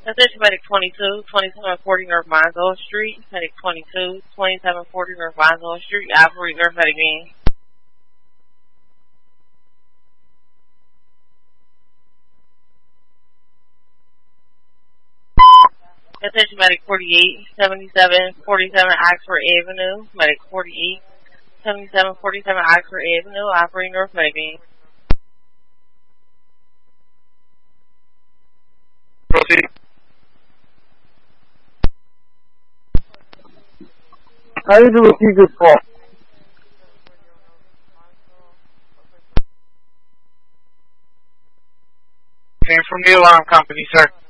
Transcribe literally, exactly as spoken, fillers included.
Attention Medic twenty-two, twenty-seven forty North Monzo Street. Medic twenty-two, twenty-seven forty North Monzo Street. Operate North Medic Bean. Attention Medic forty-eight, seventy-seven forty-seven Oxford Avenue. Medic forty-eight, seventy-seven forty-seven Oxford Avenue. Operating North Medic Bean. Proceed. I need to repeat this call. Came from the alarm company, sir.